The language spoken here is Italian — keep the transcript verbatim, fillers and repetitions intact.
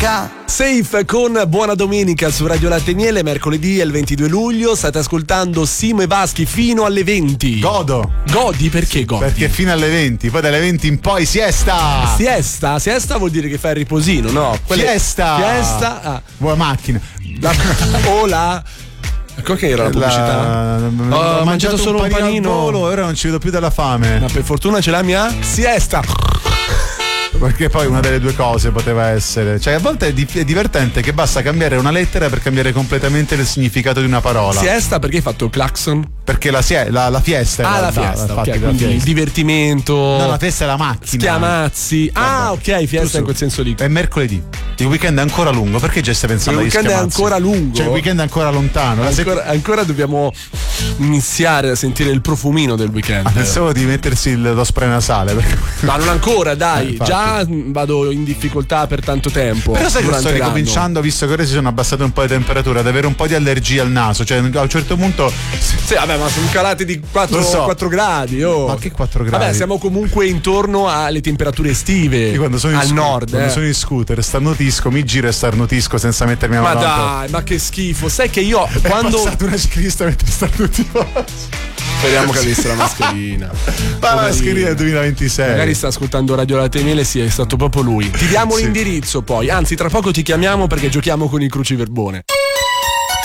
Safe con Buona Domenica su Radio Latte e Miele. Mercoledì è il ventidue luglio. State ascoltando Simo e Vaschi fino alle venti. Godo. Godi perché godi? Perché fino alle venti, poi dalle venti in poi siesta. Siesta? Siesta vuol dire che fai il riposino, no? Quelle... Fiesta. Fiesta. Ah. Buona macchina. La... o la... Ecco che era la pubblicità. La... Ho, Ho mangiato, mangiato solo un panino, un panino. Al volo, ora non ci vedo più dalla fame. Ma per fortuna ce l'ha mia siesta. Perché poi una delle due cose poteva essere, cioè a volte è, di- è divertente che basta cambiare una lettera per cambiare completamente il significato di una parola. Siesta perché hai fatto il clacson? Perché la, sie- la, la fiesta ah realtà, la fiesta, infatti, okay, la quindi fiesta. Il divertimento. No, la fiesta è la macchina. Schiamazzi. Ah ok, fiesta Giusto. In quel senso lì. È mercoledì. Il weekend è ancora lungo. Perché già stai pensando il agli weekend schiamazzi? è ancora lungo. Cioè il weekend è ancora lontano. Ancora, ancora dobbiamo iniziare a sentire il profumino del weekend. Ah, pensavo di mettersi il, lo spray nasale perché... Ma non ancora, dai. Eh, già vado in difficoltà per tanto tempo. Però sai che sto l'anno. ricominciando, visto che ora si sono abbassate un po' le temperature, ad avere un po' di allergia al naso. Cioè a un certo punto. Sì, vabbè, ma sono calati di quattro, so. quattro gradi. Oh. Ma che quattro gradi? Vabbè, siamo comunque intorno alle temperature estive. Io quando sono in al scu- nord. Quando eh. sono in scooter, starnutisco, mi giro e starnutisco senza mettermi a Ma mano. dai, ma che schifo. Sai che io È quando. passata una ciclista mentre starnutivo. Speriamo che avesse la mascherina. Ma la mascherina del duemilaventisei. Magari sta ascoltando Radio Latte e Miele, sì, è stato proprio lui. Ti diamo Sì. l'indirizzo poi. Anzi, tra poco ti chiamiamo perché giochiamo con il cruciverbone.